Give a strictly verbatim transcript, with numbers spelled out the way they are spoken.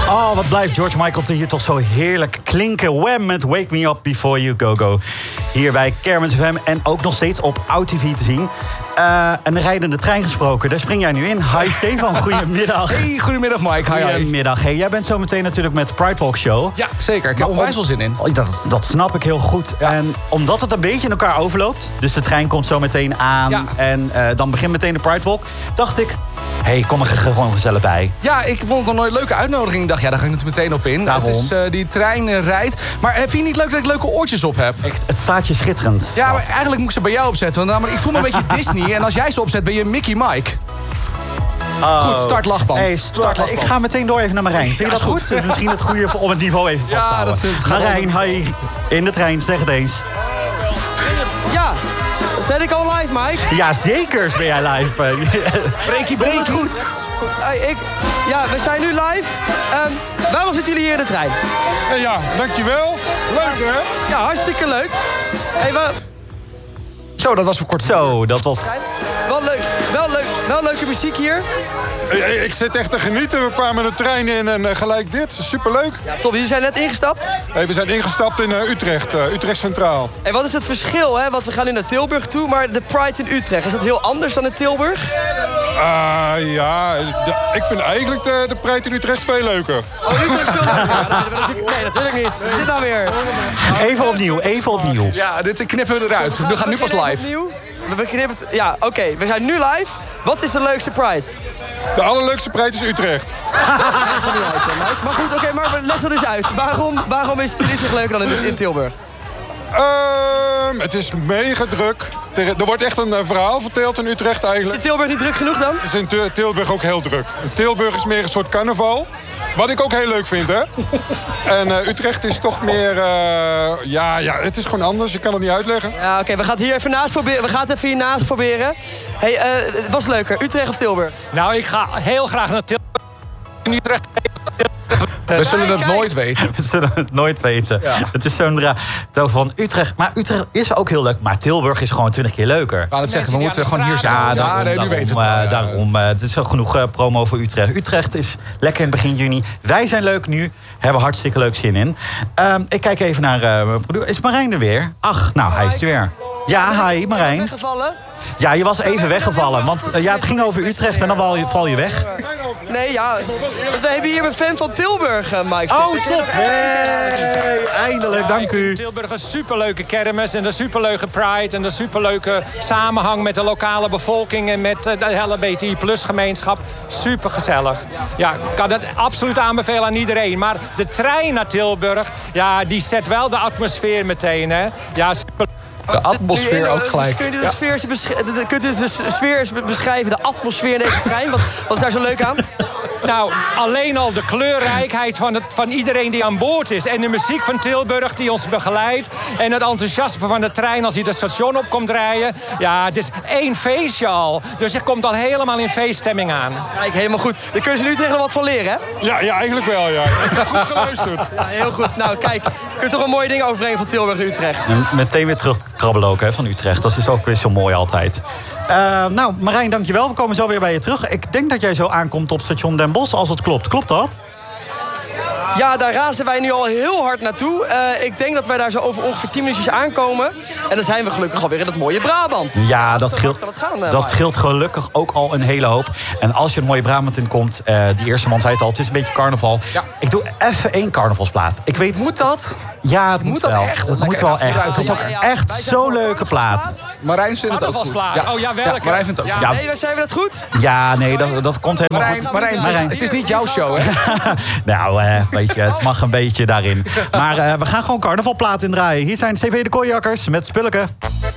Oh, wat blijft George Michael hier toch zo heerlijk klinken. Wham met Wake Me Up Before You Go Go. Hier bij Kermis F M en ook nog steeds op OudTV te zien. Uh, een rijdende trein gesproken, daar spring jij nu in. Hi Stefan, goedemiddag. Hey, goedemiddag Mike. Hi, hi. Goedemiddag. Hey, jij bent zo meteen natuurlijk met de Pride Walk Show. Ja, zeker. Ik heb er onwijs wel zin in. Dat, dat snap ik heel goed. Ja. En omdat het een beetje in elkaar overloopt, dus de trein komt zo meteen aan ja. en uh, dan begint meteen de Pride Walk, dacht ik, hé, hey, kom er gewoon gezellig bij. Ja, ik vond het een leuke uitnodiging. Ik dacht, ja, daar ga ik natuurlijk meteen op in. Daarom. Het is, uh, die trein uh, rijdt. Maar vind je niet leuk dat ik leuke oortjes op heb? Ik, het staat je schitterend. Ja, maar eigenlijk moet ik ze bij jou opzetten. Want namelijk, ik voel me een beetje Disney. En als jij ze opzet, ben je Mickey Mike. Oh. Goed, start lachband. Hey, start lachband. Ik ga meteen door even naar Marijn. Vind je ja, dat goed? goed? Misschien het goede om het niveau even vast te houden. Ja, dat, dat Marijn, hi. In de trein, zeg het eens. Ja. Ben ik al live, Mike? Ja, zeker ben jij live. Breekie, breekie. Goed. Hey, ik, ja, we zijn nu live. Um, waarom zitten jullie hier in de trein? Hey, ja, dankjewel. Leuk, hè? Ja, hartstikke leuk. Hey, waar... Zo, dat was voor kort. Zo, dat was... Wel leuk, wel leuk, wel leuke muziek hier. Hey, ik zit echt te genieten. We kwamen de trein in en uh, gelijk dit. Superleuk. Ja, top, jullie zijn net ingestapt? Hey, we zijn ingestapt in uh, Utrecht, uh, Utrecht Centraal. En wat is het verschil, hè? Want we gaan nu naar Tilburg toe, maar de Pride in Utrecht, is dat heel anders dan in Tilburg? Uh, ja, de, ik vind eigenlijk de, de Pride in Utrecht veel leuker. Oh, Utrecht is veel leuker? Ja, nee, natuurlijk, nee, natuurlijk niet. Wat is dit nou weer? Even opnieuw, even opnieuw. Ja, dit knippen we eruit. We gaan nu pas live. We knippen het. Ja, oké, okay, we zijn nu live. Wat is de leukste Pride? De allerleukste Pride is Utrecht. Maar goed, oké, okay, maar leg dat dus uit. Waarom, waarom is het Utrecht leuker dan in, in Tilburg? Um, het is mega druk. Er wordt echt een verhaal verteld in Utrecht eigenlijk. Is in Tilburg niet druk genoeg dan? Is in Tilburg ook heel druk. Tilburg is meer een soort carnaval. Wat ik ook heel leuk vind, hè. En uh, Utrecht is toch meer... Uh, ja, ja, het is gewoon anders. Je kan het niet uitleggen. Ja, oké. Okay, we gaan het hier even naast proberen. We gaan het even hiernaast proberen. Hey, uh, wat is leuker? Utrecht of Tilburg? Nou, ik ga heel graag naar Tilburg. In Utrecht... We zullen het nooit weten. We zullen het nooit weten. Ja. Het is zo'n draai van Utrecht. Maar Utrecht is ook heel leuk. Maar Tilburg is gewoon twintig keer leuker. Ik wou het zeggen, we moeten gewoon hier zijn. Ja, daarom. Ja, nee, daarom, nu weten uh, het wel, daarom uh, het is ook genoeg uh, promo voor Utrecht. Utrecht is lekker in begin juni. Wij zijn leuk nu. Hebben hartstikke leuk zin in. Uh, ik kijk even naar... Uh, is Marijn er weer? Ach, nou, hij is er weer. Ja, hi, Marijn. Weggevallen? Ja, je was even weggevallen. Want uh, ja, het ging over Utrecht en dan val je, val je weg. Nee, ja. We hebben hier een fan van Tilburg, uh, Mike. Oh, top. Hey, eindelijk, dank u. Tilburg is een superleuke kermis en een superleuke Pride... en een superleuke samenhang met de lokale bevolking... en met de L G B T I plus gemeenschap. Supergezellig. Ja, ik kan het absoluut aanbevelen aan iedereen. Maar de trein naar Tilburg, ja, die zet wel de atmosfeer meteen, hè. Ja, super. De atmosfeer ook gelijk. Kunt u de sfeer, besch- kunt u de sfeer beschrijven, de atmosfeer in deze trein? Wat, wat is daar zo leuk aan? Nou, alleen al de kleurrijkheid van, het, van iedereen die aan boord is. En de muziek van Tilburg die ons begeleidt. En het enthousiasme van de trein als hij het station op komt rijden. Ja, het is één feestje al. Dus je komt al helemaal in feeststemming aan. Kijk, helemaal goed. Daar kun je nu tegen nog wat van leren, hè? Ja, ja, eigenlijk wel, ja. Ik heb goed geluisterd. Ja, heel goed. Nou, kijk. Je kunt toch wel mooie dingen overbrengen van Tilburg naar Utrecht. En meteen weer terugkrabbelen ook, hè, van Utrecht. Dat is ook weer zo mooi altijd. Uh, nou, Marijn, dankjewel. We komen zo weer bij je terug. Ik denk dat jij zo aankomt op station Den Bosch, als het klopt. Klopt dat? Ja, daar razen wij nu al heel hard naartoe. Uh, ik denk dat wij daar zo over ongeveer tien minuutjes aankomen. En dan zijn we gelukkig alweer in het mooie Brabant. Ja, dat, scheelt, kan het gaan, uh, dat scheelt gelukkig ook al een hele hoop. En als je het mooie Brabant inkomt, uh, die eerste man zei het al, het is een beetje carnaval. Ja. Ik doe even één carnavalsplaat. Ik weet, moet dat? Ja, het moet, moet dat wel. echt. Het moet wel echt. Het is ook ja, ja, echt zo'n leuke plaat. Marijn vindt het ook goed. Ja. Oh ja, welke? Ja, Marijn vindt het ook. Ja, nee, zijn we dat goed? Ja, nee, dat, dat komt helemaal Marijn, goed. Marijn, Marijn, het is niet jouw show, hè? Nou, eh, weet je, het mag een beetje daarin. Maar uh, we gaan gewoon carnavalplaat indraaien. Hier zijn C V de Kooijakkers met Spulleke.